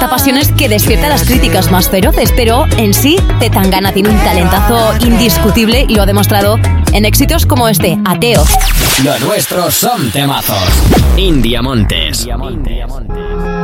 esta pasiones que despierta las críticas más feroces, pero en sí, Zetangana tiene un talentazo indiscutible y lo ha demostrado en éxitos como este, Ateo. Lo nuestro son temazos. India Montes.